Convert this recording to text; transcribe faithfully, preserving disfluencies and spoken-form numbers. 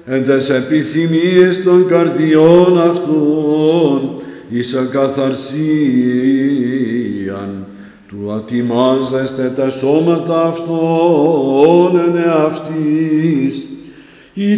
εν τες επιθυμίες των καρδιών αυτών, εις ακαθαρσίαν, του ατιμάζεστε τα σώματα αυτών εν εαυτής,